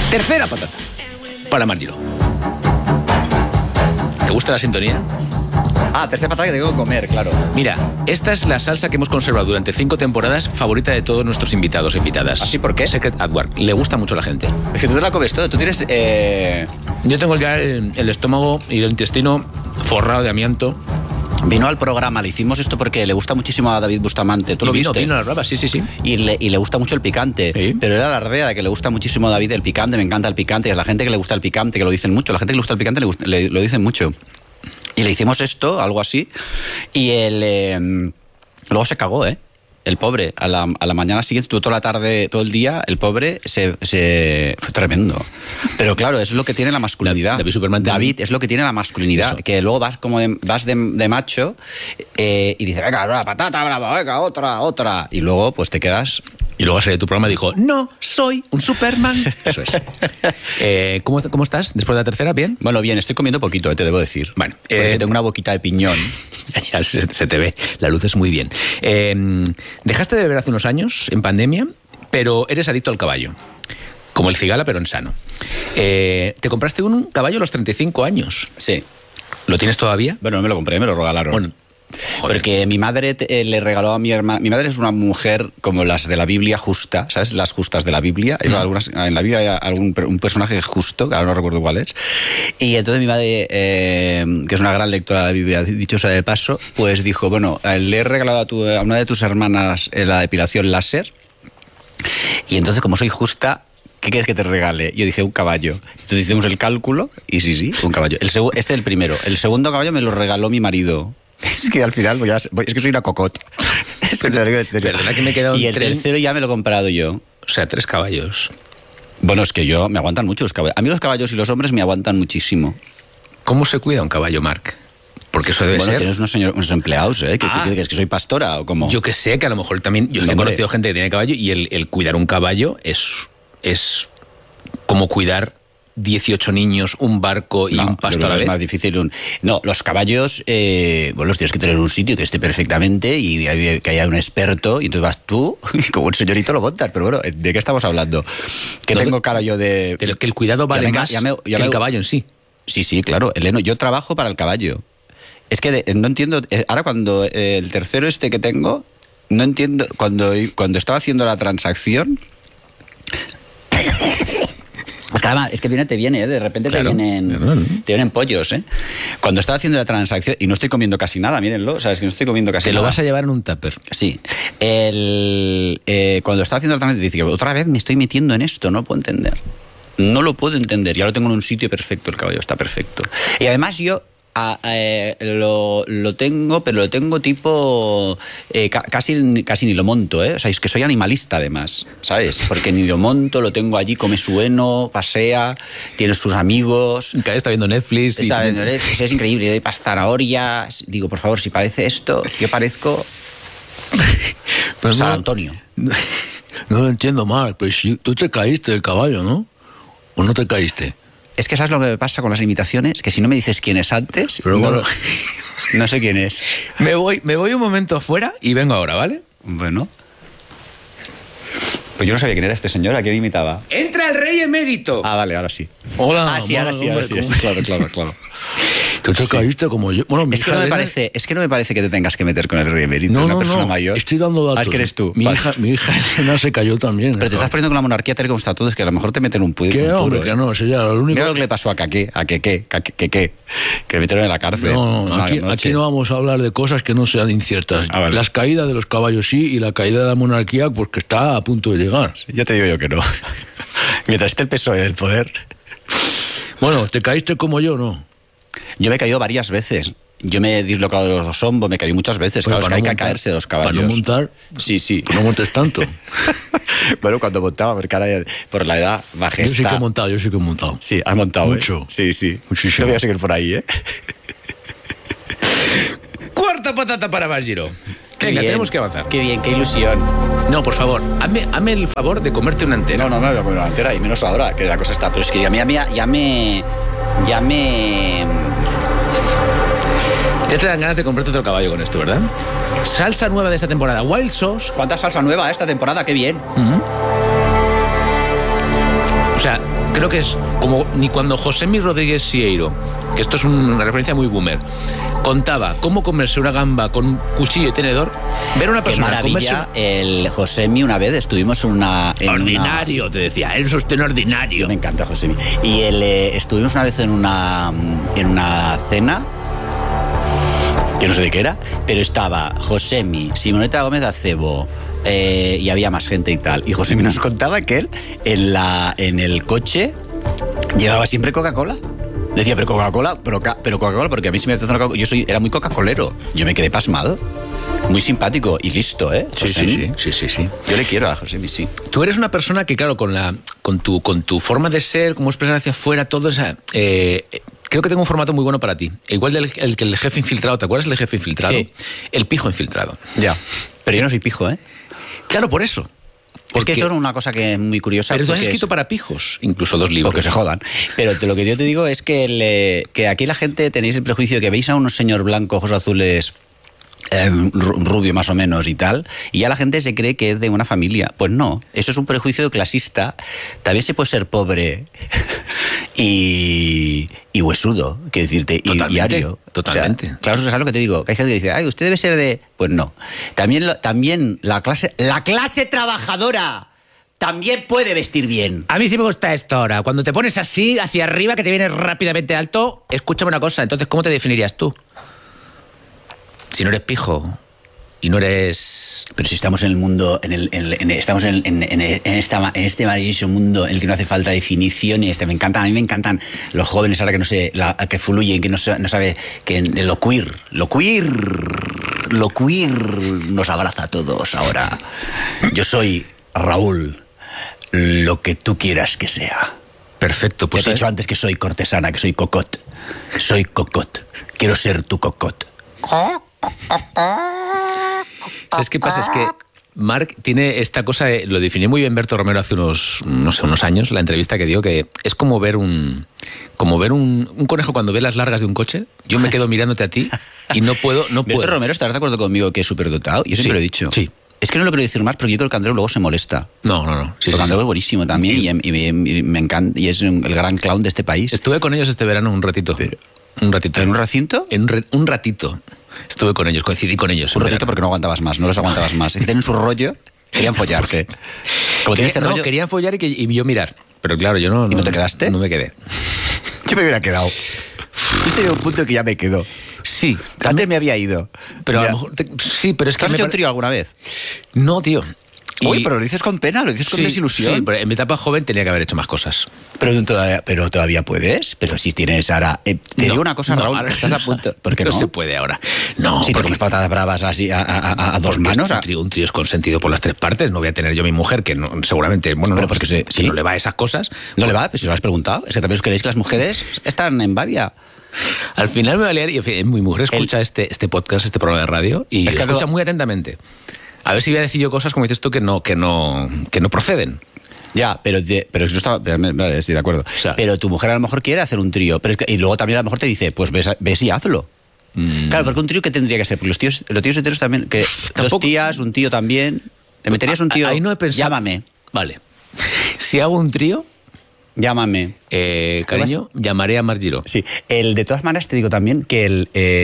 Tercera patata para Margiro. ¿Te gusta la sintonía? Tercera patata que tengo que comer, claro. Mira, esta es la salsa que hemos conservado durante 5 temporadas, favorita de todos nuestros invitados e invitadas. ¿Así por qué? Secret at Work. Le gusta mucho a la gente. Es que tú te la comes todo. Tú tienes... Yo tengo ya el estómago y el intestino forrado de amianto. Vino al programa, le hicimos esto porque le gusta muchísimo a David Bustamante. ¿Tú lo viste? Vino a la brava, sí. Y le gusta mucho el picante. Sí. Pero era la ardea de que le gusta muchísimo a David el picante, me encanta el picante. Y a la gente que le gusta el picante, que lo dicen mucho. La gente que le gusta el picante lo dicen mucho. Y le hicimos esto, algo así. Y luego se cagó, el pobre. A la mañana siguiente, estuvo toda la tarde, todo el día, el pobre fue tremendo. Pero claro, es lo que tiene la masculinidad. David es lo que tiene la masculinidad. Eso. Que luego vas de macho y dices, venga, la patata brava, venga, otra. Y luego pues te quedas... Y luego salió tu programa y dijo, no, soy un Superman. Eso es. ¿Cómo estás después de la tercera? ¿Bien? Bueno, bien, estoy comiendo poquito, te debo decir. Bueno, porque tengo una boquita de piñón. Ya se te ve, la luz es muy bien. Dejaste de beber hace unos años, en pandemia, pero eres adicto al caballo. Como el cigala, pero en sano. Te compraste un caballo a los 35 años. Sí. ¿Lo tienes todavía? Bueno, no me lo compré, me lo regalaron. Bueno, porque mi madre le regaló a mi hermana. Mi madre es una mujer como las de la Biblia justa, ¿sabes? Las justas de la Biblia. En la Biblia hay un personaje justo, que ahora no recuerdo cuál es. Y entonces mi madre, que es una gran lectora de la Biblia, dicho sea de paso, pues dijo, bueno, le he regalado a una de tus hermanas la depilación láser. Y entonces, como soy justa, ¿qué quieres que te regale? Yo dije, un caballo. Entonces hicimos el cálculo y sí, un caballo. Este es el primero. El segundo caballo me lo regaló mi marido. Es que al final es que soy una cocota. Es que te lo digo en serio. Perdona que me he quedado y el tercero ya me lo he comprado yo. O sea, 3 caballos. Bueno, es que me aguantan mucho los caballos. A mí los caballos y los hombres me aguantan muchísimo. ¿Cómo se cuida un caballo, Marc? Porque eso debe ser... Bueno, tienes unos empleados, ¿eh? ¿Es que soy pastora o cómo? Yo que sé, que a lo mejor también... Yo he conocido gente que tiene caballo y el cuidar un caballo es como cuidar 18 niños, un barco y un pasto a la vez. Es más difícil. No, los caballos, los tienes que tener en un sitio que esté perfectamente y que haya un experto, y entonces vas tú y como un señorito lo montas. Pero bueno, ¿de qué estamos hablando? Que tengo cara yo de... Que el cuidado vale más que el caballo en sí. Sí, claro. Eleno, yo trabajo para el caballo. Es que no entiendo... Ahora cuando el tercero que tengo, no entiendo... Cuando estaba haciendo la transacción... Es que te viene, de repente claro. te vienen pollos, ¿eh? Cuando estaba haciendo la transacción, y no estoy comiendo casi nada, mírenlo, sabes que no estoy comiendo casi nada. Te lo vas a llevar en un tupper. Sí. Cuando estaba haciendo la transacción, dice, otra vez me estoy metiendo en esto, no lo puedo entender. No lo puedo entender, ya lo tengo en un sitio perfecto, el caballo está perfecto. Y además yo... lo tengo, pero lo tengo tipo casi ni lo monto, ¿eh? O sea, es que soy animalista además, ¿sabes? Porque ni lo monto, lo tengo allí, come su heno, pasea, tiene sus amigos. Está viendo Netflix. Está viendo Netflix, es increíble, le doy zanahoria. Digo, por favor, si parece esto, yo parezco pero San Antonio. No lo entiendo mal, pero si tú te caíste del caballo, ¿no? ¿O no te caíste? Es que ¿sabes lo que me pasa con las imitaciones? Que si no me dices quién es antes, pero bueno, no sé quién es. Me voy un momento afuera y vengo ahora, ¿vale? Bueno. Pues yo no sabía quién era este señor, ¿a quién imitaba? ¡Entra el rey emérito! Ah, vale, ahora sí. Hola. Ahora sí. Claro. Tú te caíste como yo. Bueno, es que no me parece que te tengas que meter con el rey emérito, una persona mayor. Estoy dando datos. Es que eres tú. Mi hija Elena se cayó también. Pero te estás poniendo con la monarquía tal como está todo, es que a lo mejor te meten un puro. ¿Qué, hombre? Que no, ya, lo único... Mira lo que le pasó a Keke, que metieron en la cárcel. No, aquí no vamos a hablar de cosas que no sean inciertas. Vale. Las caídas de los caballos sí, y la caída de la monarquía, pues que está a punto de llegar. Sí, ya te digo yo que no. Mientras esté el PSOE en el poder. Bueno, ¿te caíste como yo, no? Yo me he caído varias veces. Yo me he dislocado los hombros, me he caído muchas veces. Claro, es que hay que caerse de los caballos. Para no montar, sí. No montes tanto. Bueno, cuando montaba, porque ahora por la edad bajé. Yo sí que he montado. Sí, has montado. Mucho. Sí. Muchísimo. No voy a seguir por ahí, ¿eh? Cuarta patata para Margiro. Venga, tenemos que avanzar. Qué bien, qué ilusión. No, por favor, hazme el favor de comerte una entera. No me voy a comer una entera, y menos ahora, que la cosa está. Pero es que ya me... Ya te dan ganas de comprarte otro caballo con esto, ¿verdad? Salsa nueva de esta temporada, Wild Sauce. ¿Cuánta salsa nueva esta temporada? ¡Qué bien! O sea, creo que es como ni cuando Josemi Rodríguez Sieiro, que esto es una referencia muy boomer, contaba cómo comerse una gamba con cuchillo y tenedor, ver a una persona Qué maravilla, comerse... el Josemi una vez estuvimos en una... ordinario, te decía, eres usted ordinario. Me encanta Josemi. Y estuvimos una vez en una cena, que no sé de qué era, pero estaba Josemi, Simoneta Gómez Acebo, y había más gente y tal. Y Josemi nos contaba que él en el coche llevaba siempre Coca-Cola. Decía, pero Coca-Cola, pero Coca-Cola, porque a mí se me hace una Coca-Cola. Era muy coca-colero. Yo me quedé pasmado. Muy simpático y listo, ¿eh? Sí. Yo le quiero a Josemi, sí. Tú eres una persona que, claro, con tu forma de ser, cómo expresar hacia afuera, todo eso... creo que tengo un formato muy bueno para ti. Igual que el jefe infiltrado. ¿Te acuerdas del jefe infiltrado? Sí. El pijo infiltrado. Ya. Pero yo no soy pijo, ¿eh? Claro, por eso. Porque esto es una cosa que es muy curiosa. Pero tú has escrito para pijos, incluso 2 libros. Porque se jodan. Pero lo que yo te digo es que aquí la gente tenéis el prejuicio de que veis a unos señor blancos, ojos azules, rubio más o menos y tal, y ya la gente se cree que es de una familia. Pues no, eso es un prejuicio clasista. También se puede ser pobre y huesudo, quiero decirte, y ario. Totalmente. O sea, claro, ¿sabes lo que te digo? Que hay gente que dice, ay, usted debe ser de... Pues no. También la clase trabajadora también puede vestir bien. A mí sí me gusta esto ahora. Cuando te pones así, hacia arriba, que te vienes rápidamente alto, escúchame una cosa, entonces, ¿cómo te definirías tú? Si no eres pijo y no eres... Pero si estamos en el mundo, estamos en este maravilloso mundo en el que no hace falta definiciones. A mí me encantan los jóvenes ahora que no sé, que fluyen, que no sabe, que lo queer nos abraza a todos ahora. Yo soy Raúl, lo que tú quieras que sea. Perfecto, pues... Te he dicho antes que soy cortesana, que soy cocot. Soy cocot. Quiero ser tu cocot. ¿Sabes qué pasa? Es que Marc tiene esta cosa, lo definió muy bien Berto Romero hace unos años, la entrevista que dio, que es como ver un conejo cuando ve las largas de un coche. Yo me quedo mirándote a ti y no puedo. Berto Romero, ¿estás de acuerdo conmigo que es superdotado? Yo siempre lo he dicho. Sí. Es que no lo quiero decir más porque yo creo que Andreu luego se molesta. No. Sí, porque Andreu es buenísimo también y me encanta, y es el gran clown de este país. Estuve con ellos este verano un ratito. Un ratito. ¿En un recinto? Un ratito. Estuve con ellos, coincidí con ellos. Un ratito porque no aguantabas más, no los aguantabas más. Es que tienen su rollo, querían follarte. No, querían follar y yo mirar. Pero claro, yo no... ¿Y no te quedaste? No me quedé. Yo me hubiera quedado. Yo tenía un punto que ya me quedo. Sí. Antes me había ido. Pero a lo mejor... Sí, pero es que... ¿Has hecho un trío alguna vez? No, tío. Uy, pero lo dices con pena, lo dices con desilusión. Sí, pero en mi etapa joven tenía que haber hecho más cosas. Pero todavía puedes. Pero si tienes ahora... te digo una cosa, Raúl, ahora, estás a punto... ¿Por qué no? No se puede ahora. No, si te comes patatas bravas así a dos manos... Un trío es consentido por las 3 partes. No voy a tener yo a mi mujer, que no, seguramente... Bueno, pero no, porque que no le va a esas cosas. ¿No le va? Pues si lo has preguntado. Es que también os creéis que las mujeres están en babia. Al final me va a liar, y mi mujer escucha este podcast, este programa de radio, y lo escucha muy atentamente. A ver si voy a decir yo cosas, como dices tú, que no proceden. Ya, pero yo estaba... Vale, estoy de acuerdo. O sea, pero tu mujer a lo mejor quiere hacer un trío, y luego también a lo mejor te dice, pues ves y hazlo. Claro, porque un trío, ¿qué tendría que ser? Porque los tíos enteros también... que tampoco, 2 tías, un tío también... ¿Te meterías un tío? Ahí no he pensado. Llámame. Vale. Si hago un trío... Llámame. Cariño, llamaré a Marc Giró. Sí. De todas maneras te digo también que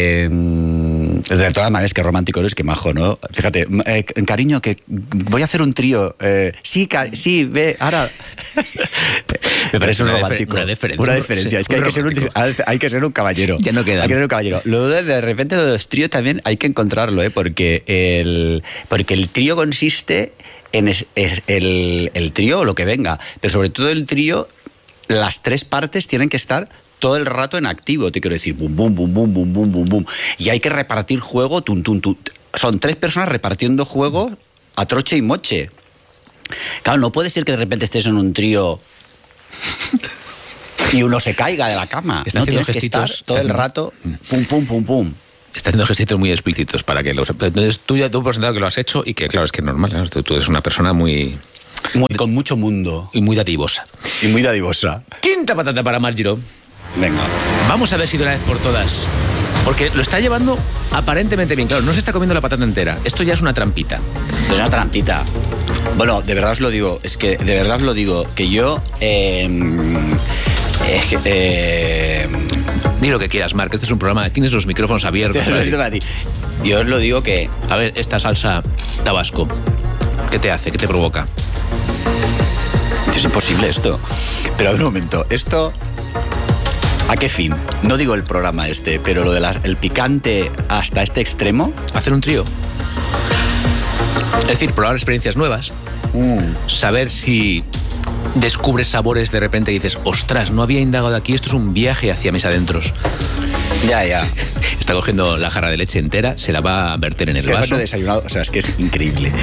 de todas maneras, que romántico eres, que majo, ¿no? Fíjate, cariño, que voy a hacer un trío. Sí, ve, ahora... Me parece un romántico. Una diferencia. Es que hay que ser un caballero. Ya no queda. Hay que ser un caballero. Luego, de repente, los tríos también hay que encontrarlo, porque el trío consiste en el trío o lo que venga. Pero sobre todo el trío, las 3 partes tienen que estar todo el rato en activo, te quiero decir, bum, bum, bum, bum, bum, bum, bum, bum. Y hay que repartir juego, tum, tum, tum. Son 3 personas repartiendo juego a troche y moche. Claro, no puede ser que de repente estés en un trío y uno se caiga de la cama. No, tienes que estar todo el rato, pum, pum, pum, pum. Está haciendo gestitos muy explícitos para que los... Entonces tú ya tú presentado que lo has hecho y que, claro, es que es normal. ¿No? Tú eres una persona con mucho mundo. Y muy dadivosa. Quinta patata para Marc Giró. Venga. Vamos a ver si de una vez por todas... Porque lo está llevando aparentemente bien. Claro, no se está comiendo la patata entera. Esto ya es una trampita. Esto es una trampita. Bueno, de verdad os lo digo, que yo... Di lo que quieras, Marc, este es un programa, tienes los micrófonos abiertos. Yo os lo digo que... A ver, esta salsa tabasco, ¿qué te hace? ¿Qué te provoca? Es imposible esto. Pero a ver un momento, esto... ¿A qué fin? No digo el programa pero lo de el picante hasta este extremo. Hacer un trío. Es decir, probar experiencias nuevas. Saber si descubres sabores de repente y dices, ostras, no había indagado aquí, esto es un viaje hacia mis adentros. Ya. Está cogiendo la jarra de leche entera, se la va a verter en el vaso. Desayunado, o sea, es que es increíble.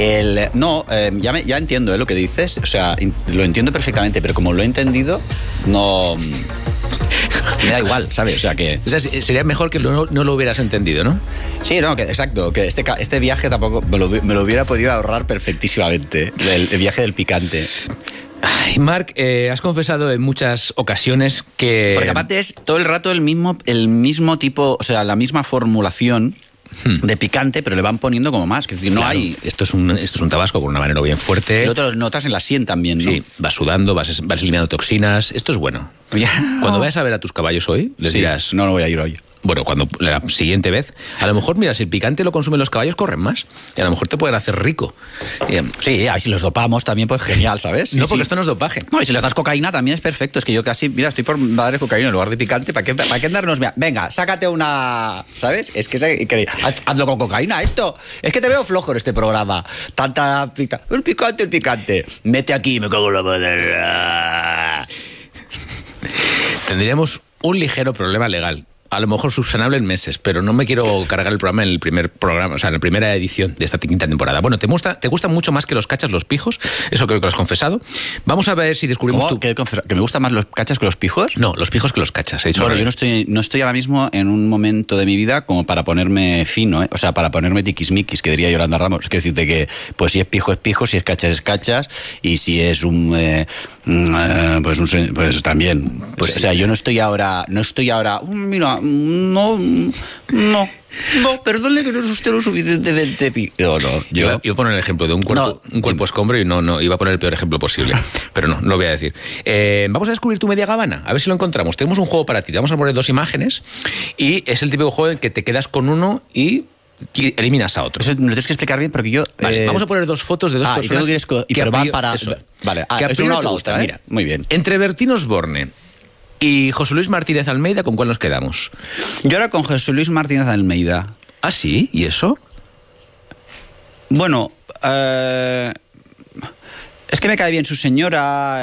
Ya entiendo lo que dices, o sea, lo entiendo perfectamente, pero como lo he entendido, no... Me da igual, ¿sabes? O sea, sería mejor que no lo hubieras entendido, ¿no? Sí, exacto, que este viaje tampoco me lo hubiera podido ahorrar perfectísimamente, el viaje del picante. Ay, Marc, has confesado en muchas ocasiones que... Porque aparte es todo el rato el mismo tipo, o sea, la misma formulación de picante, pero le van poniendo como más. Que es decir, no hay... Esto es un tabasco con un habanero bien fuerte. Lo otro lo notas en la sien también, ¿no? Sí, vas sudando, vas eliminando toxinas. Esto es bueno. Cuando vayas a ver a tus caballos hoy, les dirás... No voy a ir hoy. Bueno, cuando la siguiente vez, a lo mejor, mira, si el picante lo consumen los caballos, corren más. Y a lo mejor te pueden hacer rico. Sí, si los dopamos también, pues genial, ¿sabes? No, porque esto no es dopaje. No, y si les das cocaína también es perfecto. Es que yo casi, mira, estoy por darle cocaína en lugar de picante. ¿Para qué darnos? Venga, sácate una... ¿Sabes? Es que hazlo con cocaína esto. Es que te veo flojo en este programa. Tanta picante. El picante. Mete aquí, me cago en la madre. Tendríamos un ligero problema legal. A lo mejor subsanable en meses, pero no me quiero cargar el programa en el primer programa, o sea, en la primera edición de esta quinta temporada. Bueno, ¿te gustan mucho más que los cachas los pijos? Eso creo que lo has confesado. Vamos a ver si descubrimos ¿Cómo? ¿Que me gustan más los cachas que los pijos? No, los pijos que los cachas. Bueno, yo no estoy ahora mismo en un momento de mi vida como para ponerme fino, ¿eh? O sea, para ponerme tiquismiquis, que diría Yolanda Ramos. Es decirte que, pues si es pijo, si es cachas, y si es pues también. Pues, o sea, yo no estoy ahora, mira, no, perdone que no es usted lo suficientemente pijo. No, yo iba a poner el ejemplo de un cuerpo escombro y no, iba a poner el peor ejemplo posible. Pero no lo voy a decir. Vamos a descubrir tu media gabana, a ver si lo encontramos. Tenemos un juego para ti, te vamos a poner 2 imágenes y es el típico juego en que te quedas con uno y eliminas a otro. Eso me lo tienes que explicar bien porque yo... Vale, vamos a poner 2 fotos de 2 personas pero van para... Vale, es una o la otra, ¿eh? Mira, muy bien. Entre Bertín Osborne y José Luis Martínez Almeida, ¿con cuál nos quedamos? Yo ahora con José Luis Martínez Almeida. ¿Ah, sí? ¿Y eso? Bueno, es que me cae bien su señora,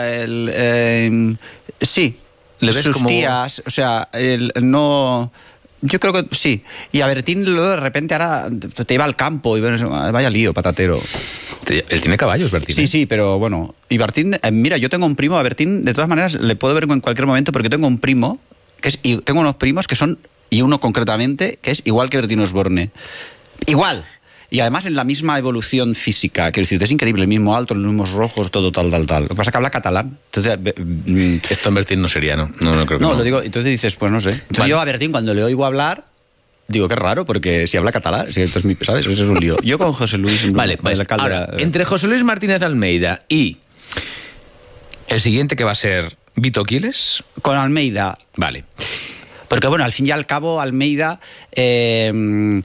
sí. ¿Le ves sus como... tías, o sea, no... Yo creo que sí. Y a Bertín luego de repente ahora te iba al campo y vaya lío, patatero. Él tiene caballos, Bertín. Sí, pero bueno. Y Bertín, mira, yo tengo un primo, a Bertín, de todas maneras, le puedo ver en cualquier momento porque tengo un primo, y tengo unos primos que son, y uno concretamente, que es igual que Bertín Osborne. Igual. Y además en la misma evolución física. Quiero decir, es increíble, el mismo alto, los mismos rojos, todo tal. Lo que pasa es que habla catalán. Entonces, esto en Bertín no sería, ¿no? No creo que no. Lo digo, entonces dices, pues no sé. Entonces vale. Yo a Bertín, cuando le oigo hablar, digo, qué raro, porque si habla catalán, ¿sabes? Eso es un lío. Yo con José Luis... Vale, pues ahora, entre José Luis Martínez Almeida y el siguiente que va a ser Vito Quiles... Con Almeida. Vale. Porque bueno, al fin y al cabo, Almeida, el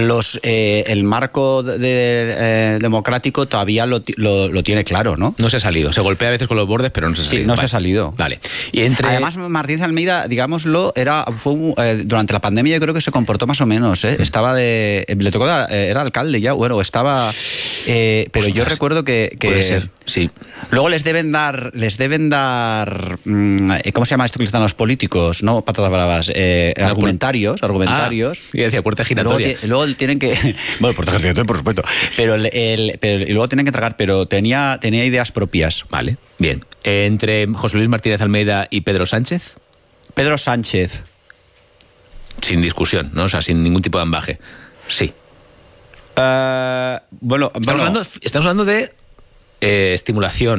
marco democrático todavía lo tiene claro, ¿no? No se ha salido. Se golpea a veces con los bordes, pero no se ha salido. Sí, no se ha salido. Vale. Además, Martínez Almeida, digámoslo, durante la pandemia yo creo que se comportó más o menos, ¿eh? Le tocó, era alcalde ya, bueno, estaba... pero ostras, yo recuerdo que... Puede ser, sí. Luego les deben dar... ¿Cómo se llama esto que les dan los políticos? No, patatas bravas. Argumentarios. Y decía puerta giratoria. Luego tienen que... Bueno, puerta giratoria, por supuesto. Y luego tienen que tragar, pero tenía ideas propias. Vale, bien. Entre José Luis Martínez Almeida y Pedro Sánchez. Pedro Sánchez. Sin discusión, ¿no? O sea, sin ningún tipo de ambaje. Sí. Estamos hablando de estimulación